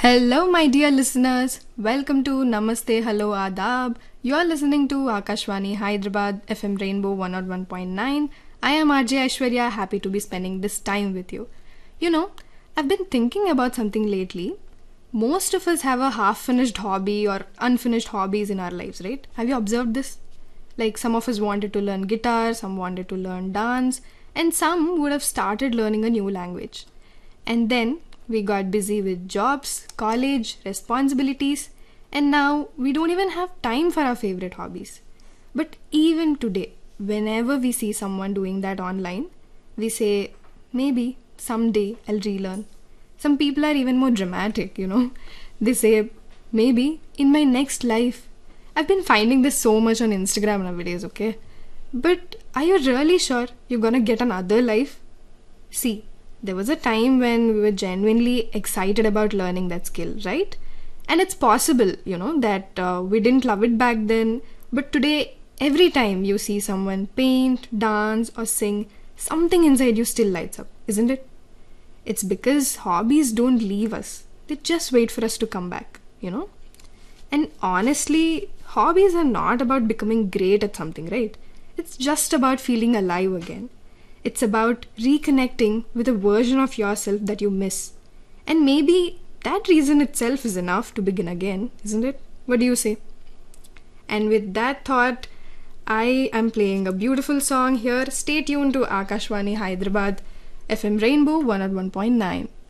Hello, my dear listeners. Welcome to Namaste, Hello, Adab. You're listening to Akashwani Hyderabad FM Rainbow 101.9. I am RJ Aishwarya, happy to be spending this time with you. You know, I've been thinking about something lately. Most of us have a half finished hobby or unfinished hobbies in our lives, right? Have you observed this? Like, some of us wanted to learn guitar, some wanted to learn dance, and some would have started learning a new language. And then we got busy with jobs, college, responsibilities, and now we don't even have time for our favorite hobbies. But even today, whenever we see someone doing that online, we say, maybe someday I'll relearn. Some people are even more dramatic. They say, maybe in my next life. I've been finding this so much on Instagram nowadays, okay? But are you really sure you're gonna get another life? See, there was a time when we were genuinely excited about learning that skill, right? And it's possible, that we didn't love it back then, but today, every time you see someone paint, dance, or sing, something inside you still lights up, isn't it? It's because hobbies don't leave us, they just wait for us to come back. And honestly, hobbies are not about becoming great at something, right? It's just about feeling alive again. It's about reconnecting with a version of yourself that you miss. And maybe that reason itself is enough to begin again, isn't it? What do you say? And with that thought, I am playing a beautiful song here. Stay tuned to Akashwani Hyderabad FM Rainbow 101.9.